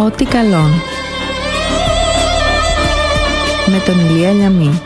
Ό,τι καλόν. Με τον Ηλία Λιαμή.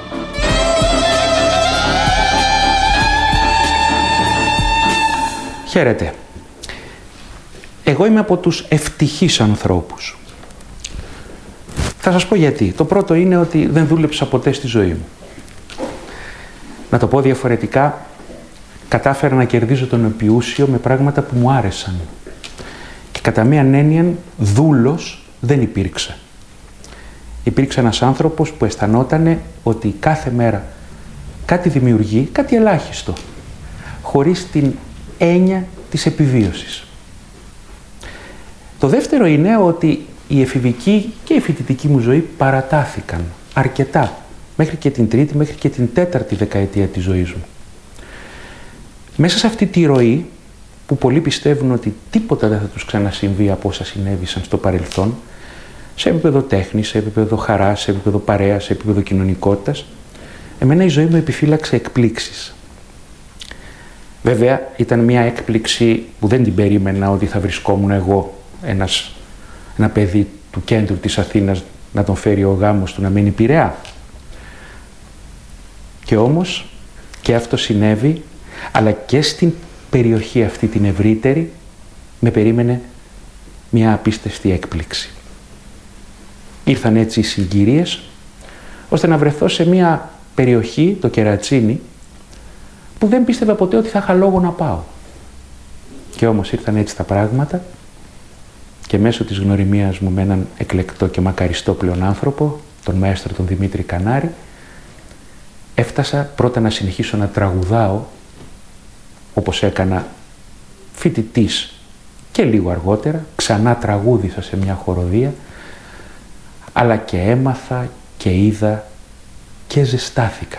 Χαίρετε. Εγώ είμαι από τους ευτυχείς ανθρώπους. Θα σας πω γιατί. Το πρώτο είναι ότι δεν δούλεψα ποτέ στη ζωή μου. Να το πω διαφορετικά, κατάφερα να κερδίζω τον επιούσιο με πράγματα που μου άρεσαν. Και κατά μίαν έννοια, δούλος δεν υπήρξε. Υπήρξε ένας άνθρωπος που αισθανότανε ότι κάθε μέρα κάτι δημιουργεί, κάτι ελάχιστο, χωρίς την έννοια της επιβίωσης. Το δεύτερο είναι ότι η εφηβική και η φοιτητική μου ζωή παρατάθηκαν αρκετά, μέχρι και την τρίτη, μέχρι και την τέταρτη δεκαετία της ζωής μου. Μέσα σε αυτή τη ροή, που πολλοί πιστεύουν ότι τίποτα δεν θα τους ξανασυμβεί από όσα συνέβησαν στο παρελθόν, σε επίπεδο τέχνης, σε επίπεδο χαράς, σε επίπεδο παρέας, σε επίπεδο κοινωνικότητας, εμένα η ζωή μου επιφύλαξε εκπλήξεις. Βέβαια, ήταν μια έκπληξη που δεν την περίμενα ότι θα βρισκόμουν εγώ, ένα παιδί του κέντρου της Αθήνας, να τον φέρει ο γάμος του να μένει Πειραιά. Και όμως, και αυτό συνέβη, αλλά και στην περιοχή αυτή την ευρύτερη, με περίμενε μια απίστευτη έκπληξη. Ήρθαν έτσι οι συγκυρίες, ώστε να βρεθώ σε μια περιοχή, το Κερατσίνι, που δεν πίστευα ποτέ ότι θα είχα λόγο να πάω. Και όμως ήρθαν έτσι τα πράγματα και μέσω της γνωριμίας μου με έναν εκλεκτό και μακαριστό πλέον άνθρωπο, τον μαέστρο τον Δημήτρη Κανάρη, έφτασα πρώτα να συνεχίσω να τραγουδάω, όπως έκανα φοιτητής και λίγο αργότερα, ξανά τραγούδισα σε μια χοροδία, αλλά και έμαθα και είδα και ζεστάθηκα.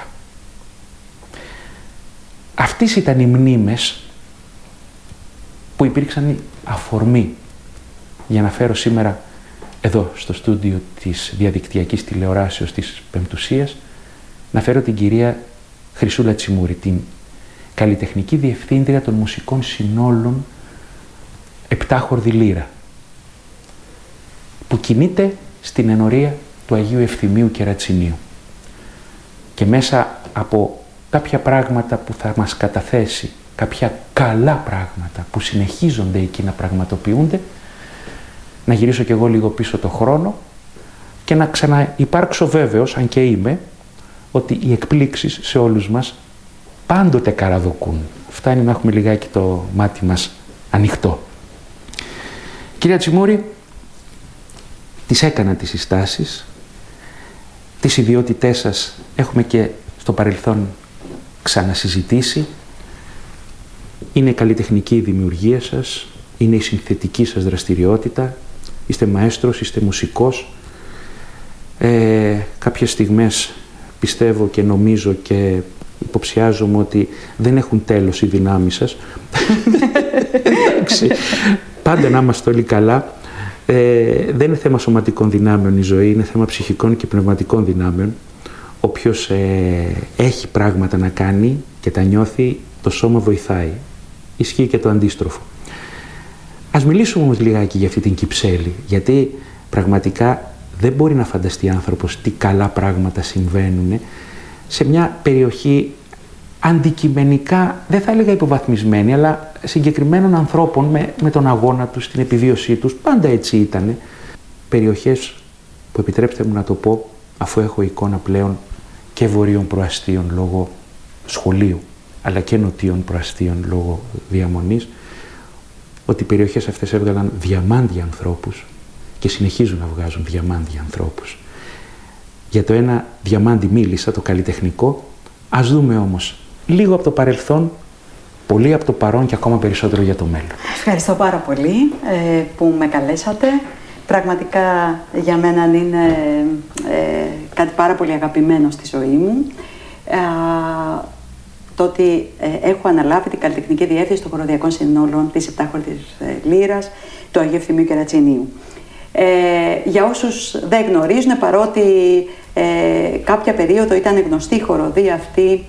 Αυτές ήταν οι μνήμες που υπήρξαν η αφορμή για να φέρω σήμερα εδώ στο στούντιο της διαδικτυακής τηλεοράσεως της Πεμπτουσίας, να φέρω την κυρία Χρυσούλα Τσιμούρη, την καλλιτεχνική διευθύντρια των μουσικών συνόλων Επτάχορδη Λύρα, που κινείται στην ενορία του Αγίου Ευθυμίου Κερατσινίου. Και μέσα από κάποια πράγματα που θα μας καταθέσει, κάποια καλά πράγματα που συνεχίζονται εκεί να πραγματοποιούνται, να γυρίσω κι εγώ λίγο πίσω το χρόνο και να ξαναυπάρξω βέβαιος, αν και είμαι, ότι οι εκπλήξεις σε όλους μας πάντοτε καραδοκούν. Φτάνει να έχουμε λιγάκι το μάτι μας ανοιχτό. Κυρία Τσιμούρη, τις έκανα τις συστάσεις, τις ιδιότητές σας έχουμε και στο παρελθόν ξανασυζητήσει. Είναι η καλλιτεχνική δημιουργία σας, είναι η συνθετική σας δραστηριότητα, είστε μαέστρος, είστε μουσικός. Κάποιες στιγμές πιστεύω και νομίζω και υποψιάζομαι ότι δεν έχουν τέλος οι δυνάμεις σας. Εντάξει, πάντα να είμαστε όλοι καλά. Δεν είναι θέμα σωματικών δυνάμεων η ζωή, είναι θέμα ψυχικών και πνευματικών δυνάμεων. Όποιος έχει πράγματα να κάνει και τα νιώθει, το σώμα βοηθάει. Ισχύει και το αντίστροφο. Ας μιλήσουμε όμως λιγάκι για αυτή την Κυψέλη, γιατί πραγματικά δεν μπορεί να φανταστεί άνθρωπος τι καλά πράγματα συμβαίνουν σε μια περιοχή αντικειμενικά, δεν θα έλεγα υποβαθμισμένη, αλλά συγκεκριμένων ανθρώπων με τον αγώνα τους, την επιβίωσή τους, πάντα έτσι ήτανε. Περιοχές που, επιτρέψτε μου να το πω, αφού έχω εικόνα πλέον και βορείων προαστίων λόγω σχολείου, αλλά και νοτίων προαστίων λόγω διαμονής, ότι οι περιοχές αυτές έβγαλαν διαμάντια ανθρώπους και συνεχίζουν να βγάζουν διαμάντια ανθρώπους. Για το ένα διαμάντι μίλησα, το καλλιτεχνικό. Ας δούμε όμως λίγο από το παρελθόν, πολύ από το παρόν και ακόμα περισσότερο για το μέλλον. Ευχαριστώ πάρα πολύ που με καλέσατε. Πραγματικά για μένα είναι κάτι πάρα πολύ αγαπημένο στη ζωή μου. Το ότι έχω αναλάβει την καλλιτεχνική διεύθυνση των χοροδιακών συνόλων της Επτάχορδης Λύρας, του Αγίου Ευθυμίου Κερατσινίου. Για όσους δεν γνωρίζουν, παρότι κάποια περίοδο ήταν γνωστή η χοροδία αυτή